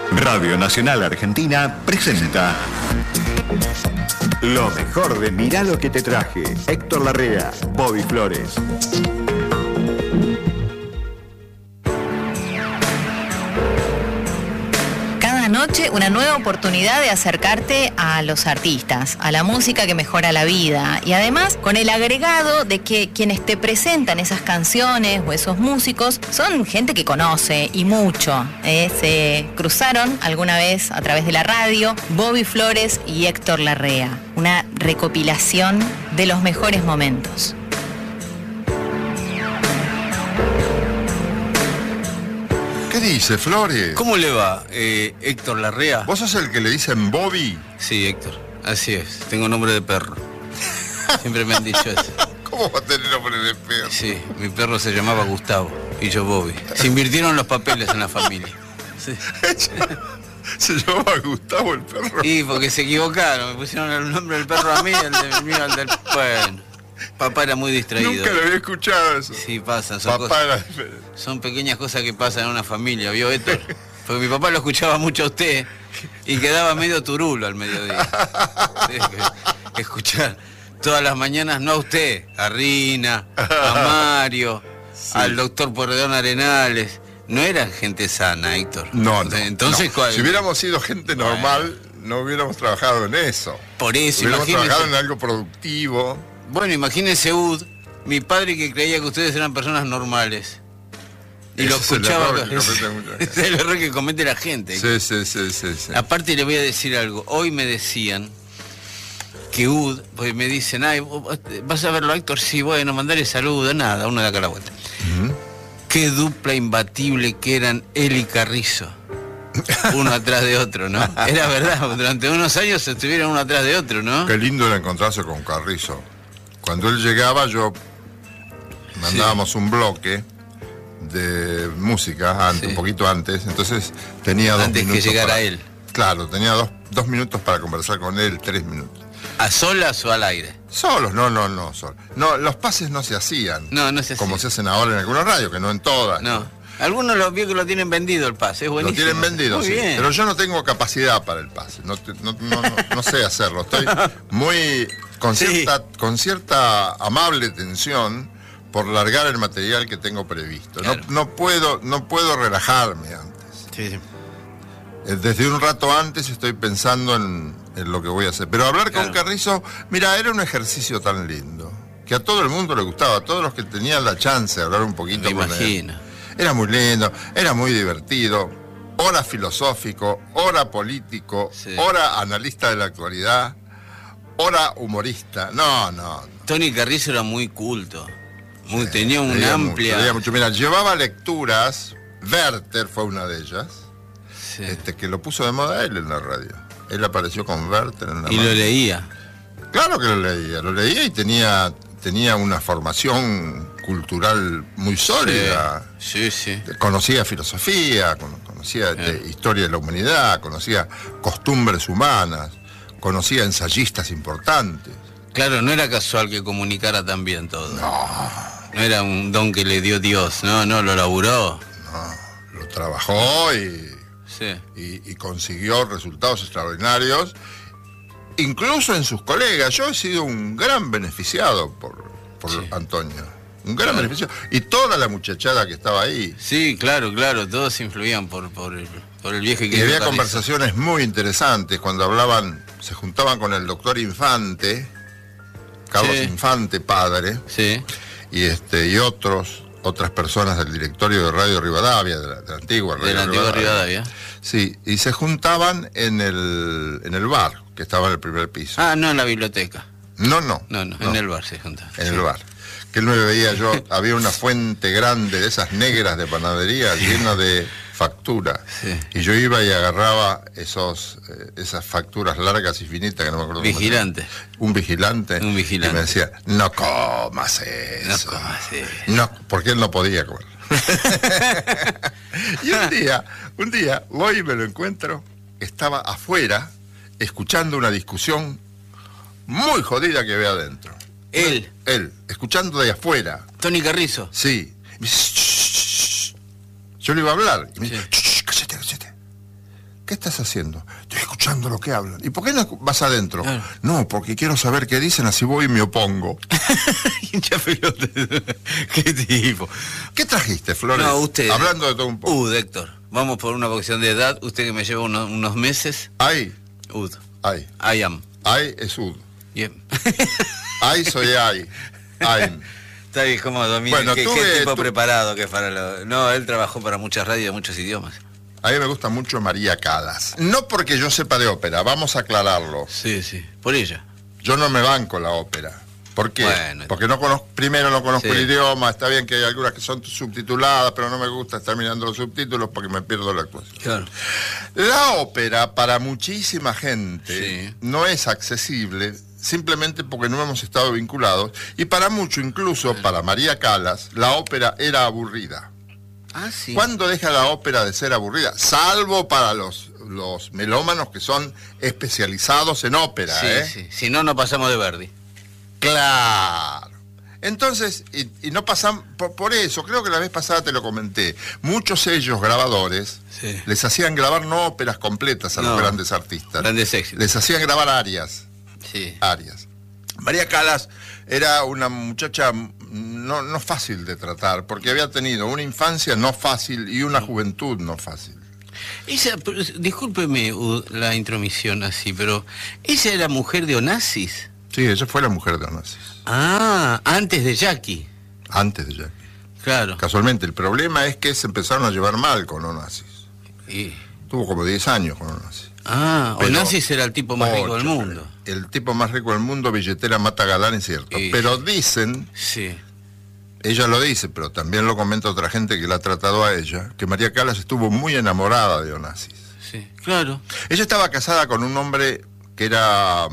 Radio Nacional Argentina presenta lo mejor de Mirá lo que te traje. Héctor Larrea, Bobby Flores. Noche, una nueva oportunidad de acercarte a los artistas, a la música que mejora la vida, y además con el agregado de que quienes te presentan esas canciones o esos músicos son gente que conoce y mucho. Se cruzaron alguna vez a través de la radio Bobby Flores y Héctor Larrea, una recopilación de los mejores momentos. ¿Qué dice, Flores? ¿Cómo le va, Héctor Larrea? ¿Vos sos el que le dicen Bobby? Sí, Héctor, así es. Tengo nombre de perro. Siempre me han dicho eso. ¿Cómo va a tener nombre de perro? Sí, mi perro se llamaba Gustavo y yo Bobby. Se invirtieron los papeles en la familia. Sí. ¿Se llamaba Gustavo el perro? Sí, porque se equivocaron. Me pusieron el nombre del perro a mí y el del mío al del... Bueno, papá era muy distraído. Nunca lo había escuchado eso. Sí, pasan. Son pequeñas cosas que pasan en una familia, ¿vio, Héctor? Porque mi papá lo escuchaba mucho a usted y quedaba medio turulo al mediodía. Escuchar todas las mañanas, no a usted, a Rina, a Mario, sí, al doctor Porredón Arenales. No eran gente sana, Héctor. No. Entonces, no. Si hubiéramos sido gente normal, no hubiéramos trabajado en eso. Por eso, hubiéramos trabajado en algo productivo. Bueno, imagínense, mi padre que creía que ustedes eran personas normales. Y ese lo escuchaba. Es el error que comete la gente. Sí. Aparte le voy a decir algo. Hoy me decían que pues me dicen, ay, ¿vas a verlo, Héctor? Sí, bueno, mandarle saludos, nada, uno de acá a la vuelta. Qué dupla imbatible que eran él y Carrizo. Uno atrás de otro, ¿no? Era verdad, durante unos años estuvieron uno atrás de otro, ¿no? Qué lindo era encontrarse con Carrizo. Cuando él llegaba, mandábamos un bloque de música un poquito antes, entonces tenía 2 minutos. Antes que llegara él. Claro, tenía dos minutos para conversar con él, 3 minutos. ¿A solas o al aire? Solos, no, solos. No, los pases no se hacían. No se hacían. Como se hacen ahora en algunas radios, que no en todas. No. Algunos lo vio que lo tienen vendido el pase, es buenísimo. Lo tienen vendido, muy sí. Bien. Pero yo no tengo capacidad para el pase. No sé hacerlo. Estoy muy con cierta amable tensión por largar el material que tengo previsto. Claro. No puedo relajarme antes. Sí. Desde un rato antes estoy pensando en lo que voy a hacer. Pero hablar con Carrizo, mira, era un ejercicio tan lindo que a todo el mundo le gustaba, a todos los que tenían la chance de hablar un poquito con él. Era muy lindo, era muy divertido, ora filosófico, ora político, ora analista de la actualidad, ora humorista. No. Tony Carrizo era muy culto, tenía una amplia... Leía mucho. Mira, llevaba lecturas, Werther fue una de ellas, que lo puso de moda él en la radio. Él apareció con Werther en la radio. ¿Y lo leía? Claro que lo leía y tenía una formación cultural muy sólida. Sí. Conocía filosofía, conocía historia de la humanidad, conocía costumbres humanas, conocía ensayistas importantes. Claro, no era casual que comunicara tan bien todo. No era un don que le dio Dios, no, lo laburó. No, lo trabajó y consiguió resultados extraordinarios, incluso en sus colegas. Yo he sido un gran beneficiado por Antonio. Un gran beneficio. Y toda la muchachada que estaba ahí. Sí, claro, todos influían por el viejo que... Y había conversaciones muy interesantes cuando se juntaban con el doctor Infante, Carlos Infante, padre, y otras personas del directorio de Radio Rivadavia, de la antigua Radio Rivadavia. Sí, y se juntaban en el bar, que estaba en el primer piso. Ah, no en la biblioteca. No, en el bar se juntaban. En el bar. Que él me veía yo, había una fuente grande de esas negras de panadería llena de facturas. Y yo iba y agarraba esas facturas largas y finitas que no me acuerdo. Vigilante. Un vigilante. Y me decía, no comas eso. No, porque él no podía comer. Y un día voy y me lo encuentro, estaba afuera escuchando una discusión muy jodida que había adentro. Él, escuchando de afuera. Tony Carrizo. Sí. Me dice, shh. Yo le iba a hablar. Y me dice, cállate. ¿qué estás haciendo? Estoy escuchando lo que hablan. ¿Y por qué no vas adentro? Claro. No, porque quiero saber qué dicen, así voy y me opongo. Hincha pelota. Qué tipo. ¿Qué trajiste, Flores? No, usted. Hablando de todo un poco. Héctor. Vamos por una cuestión de edad. Usted que me lleva unos meses. Ay, Ay. I am. ay es ud. Bien. Ay soy ay. Ay. Está bien, cómodo. Mire, Bueno, qué tipo preparado que es para lo... No, él trabajó para muchas radios de muchos idiomas. A mí me gusta mucho María Callas. No porque yo sepa de ópera, vamos a aclararlo. Sí, por ella. Yo no me banco la ópera. ¿Por qué? Bueno, porque no conozco, primero no conozco sí. el idioma, está bien que hay algunas que son subtituladas, pero no me gusta estar mirando los subtítulos porque me pierdo la actuación. Claro. La ópera para muchísima gente Sí. no es accesible simplemente porque no hemos estado vinculados y para mucho, incluso para María Callas, la ópera era aburrida. Ah, sí. ¿Cuándo deja la ópera de ser aburrida? Salvo para los melómanos que son especializados en ópera, Sí. Si no, no pasamos de Verdi. Claro. Entonces, y no pasan, por eso, creo que la vez pasada te lo comenté, muchos sellos grabadores Sí. les hacían grabar no óperas completas a los No. grandes artistas. Grandes éxitos. Les hacían grabar arias. Sí. María Callas era una muchacha no fácil de tratar, porque había tenido una infancia no fácil y una juventud no fácil. Discúlpeme la intromisión así, pero ¿ella era mujer de Onassis? Sí, ella fue la mujer de Onassis, Ah, antes de Jackie. antes de Jackie. Claro. Casualmente, el problema es que se empezaron a llevar mal con Onassis. Y... Tuvo como 10 años con Onassis. Pero Onassis era el tipo más rico del mundo. El tipo más rico del mundo, billetera mata galán, es cierto. Y- Pero dicen, Sí. ella lo dice, pero también lo comenta otra gente que la ha tratado a ella, que María Callas estuvo muy enamorada de Onassis. Sí, claro. Ella estaba casada con un hombre que era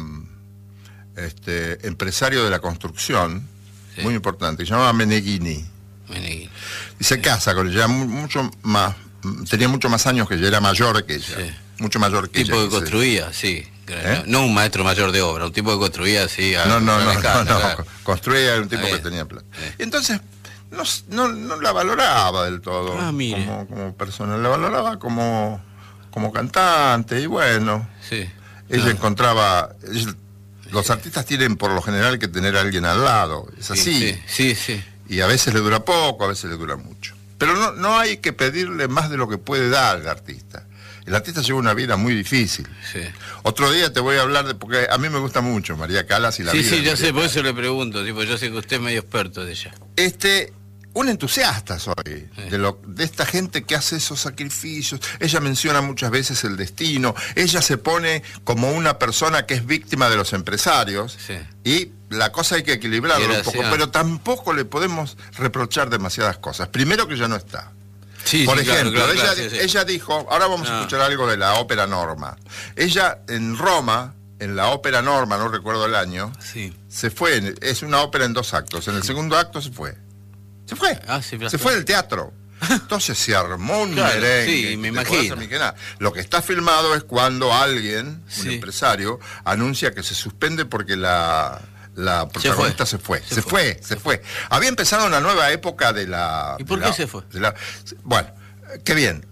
empresario de la construcción, Sí. muy importante, que se llamaba Meneghini. Meneghini. Y se casa con ella mucho más, tenía mucho más años que ella, era mayor que ella. Sí. Mucho mayor que Tipo ella. que construía, sí. No un maestro mayor de obra, un tipo que construía así. No, Claro. construía, era un tipo Está que bien. tenía plata. Sí. Y entonces no la valoraba del todo Ah, mire. como persona, la valoraba como cantante y bueno, Sí. ella encontraba... los artistas tienen por lo general que tener a alguien al lado, es así. Sí. Y a veces le dura poco, a veces le dura mucho. Pero no hay que pedirle más de lo que puede dar el artista. El artista lleva una vida muy difícil. Sí. Otro día te voy a hablar de, porque a mí me gusta mucho María Callas y la vida. Sí, de yo María sé, por Callas. eso le pregunto, tipo, yo sé que usted es medio experto de ella. Un entusiasta soy de esta gente que hace esos sacrificios. Ella menciona muchas veces el destino. Ella se pone como una persona que es víctima de los empresarios. Sí. Y la cosa hay que equilibrarlo un poco, pero tampoco le podemos reprochar demasiadas cosas. Primero que ya no está. Sí, Por sí, claro, ejemplo, claro, ella, sí. ella dijo, ahora vamos a escuchar algo de la ópera Norma. Ella en Roma, en la ópera Norma, no recuerdo el año, Sí. se fue, es una ópera en 2 actos. En el segundo acto se fue. Se fue. Sí, Se fue del teatro. Entonces se armó un Claro, merengue. sí, que me te imagino. podés imaginar. Lo que está filmado es cuando alguien, un Sí. empresario, anuncia que se suspende porque la protagonista se fue. Se fue. Había empezado una nueva época de la... ¿Y por qué se fue? Bueno, qué bien.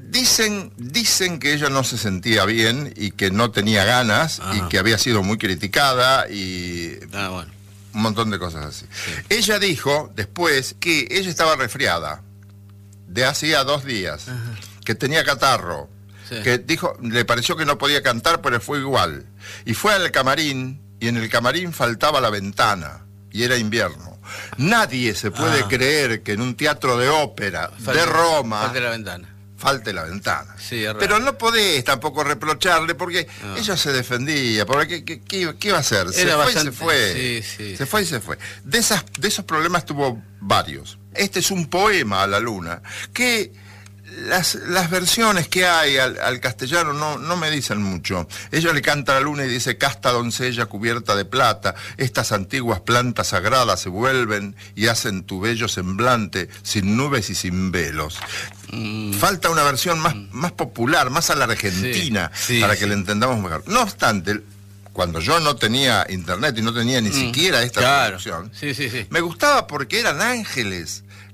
Dicen que ella no se sentía bien y que no tenía ganas y que había sido muy criticada y Bueno. un montón de cosas así. Ella dijo después que ella estaba resfriada de hacía 2 días, que tenía catarro, Sí. que dijo, le pareció que no podía cantar, pero fue igual. Y fue al camarín, y en el camarín faltaba la ventana, y era invierno. Nadie se puede creer que en un teatro de ópera de Roma Falta la ventana. falte la ventana. Sí, es raro. Pero no podés tampoco reprocharle porque ella se defendía, porque ¿qué iba a hacer? Se Era fue bastante- y se fue. Sí. Se fue y se fue. De esos problemas tuvo varios. Este es un poema a la luna que las versiones que hay al castellano no me dicen mucho. Ella le canta a la luna y dice: casta doncella cubierta de plata, estas antiguas plantas sagradas se vuelven y hacen tu bello semblante sin nubes y sin velos. Falta una versión más popular, más a la argentina, Sí, para sí. que le entendamos mejor. No obstante, cuando yo no tenía internet y no tenía ni siquiera esta Claro. producción, Sí. me gustaba porque eran ángeles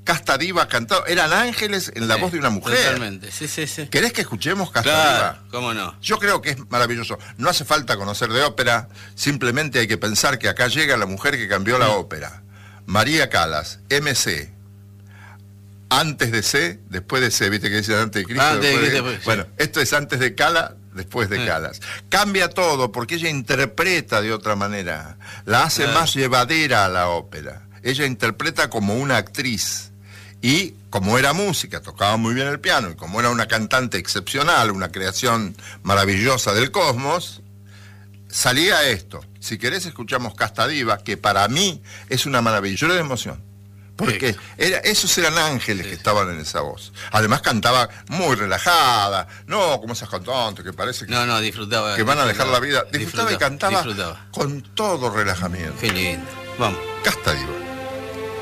Casta Diva cantado, eran ángeles en la voz de una mujer. Totalmente, sí. ¿Querés que escuchemos Casta Claro, Diva? cómo no. Yo creo que es maravilloso. No hace falta conocer de ópera, simplemente hay que pensar que acá llega la mujer que cambió la ópera. María Callas, MC. Antes de C, después de C, viste que dicen antes de Cristo. Después, sí. Bueno, esto es antes de Cala, después de Calas. Cambia todo porque ella interpreta de otra manera, la hace más llevadera a la ópera. Ella interpreta como una actriz y como era música, tocaba muy bien el piano y como era una cantante excepcional, una creación maravillosa del cosmos, salía esto. Si querés escuchamos Casta Diva, que para mí es una maravilla. Lloré de emoción. Porque esos eran ángeles que estaban en esa voz. Además cantaba muy relajada, no como esas cantantes que parece que, No, disfrutaba. que van a dejar la vida. Disfrutaba y cantaba disfrutaba. con todo relajamiento. Qué lindo. Vamos. Casta Diva.